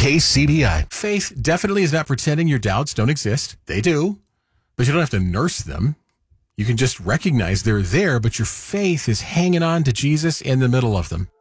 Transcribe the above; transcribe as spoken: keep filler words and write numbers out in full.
K C B I. Faith definitely is not pretending your doubts don't exist. They do. But you don't have to nurse them. You can just recognize they're there, but your faith is hanging on to Jesus in the middle of them.